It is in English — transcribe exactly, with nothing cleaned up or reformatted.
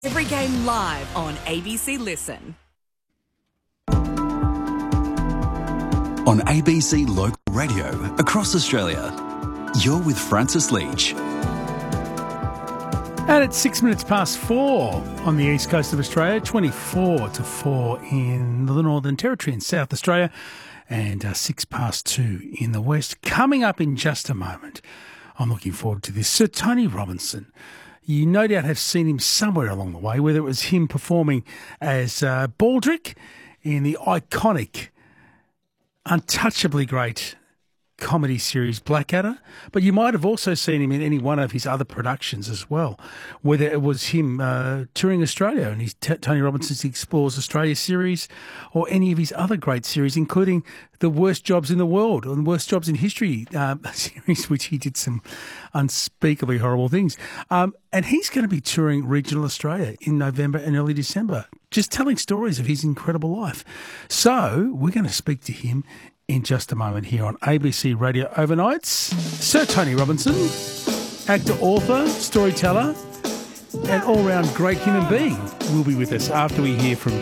Every game live on A B C Listen. On A B C Local Radio across Australia, you're with Francis Leach. And it's six minutes past four on the east coast of Australia, twenty-four to four in the Northern Territory in South Australia, and uh, six past two in the west. Coming up in just a moment, I'm looking forward to this. Sir Tony Robinson. You no doubt have seen him somewhere along the way, whether it was him performing as uh, Baldrick in the iconic, untouchably great comedy series Blackadder, but you might have also seen him in any one of his other productions as well, whether it was him uh, touring Australia and his T- Tony Robinson's Explores Australia series, or any of his other great series, including The Worst Jobs in the World or The Worst Jobs in History uh, series, which he did some unspeakably horrible things. Um, and he's going to be touring regional Australia in November and early December, just telling stories of his incredible life. So we're going to speak to him in just a moment here on A B C Radio Overnights. Sir Tony Robinson, actor, author, storyteller, and all-round great human being, will be with us after we hear from